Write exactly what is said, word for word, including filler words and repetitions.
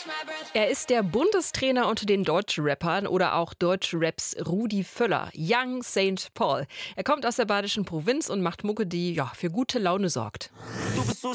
Er ist der Bundestrainer unter den Deutschrappern oder auch Deutschraps Rudi Völler, Young Saint Paul. Er kommt aus der badischen Provinz und macht Mucke, die ja für gute Laune sorgt. Du bist so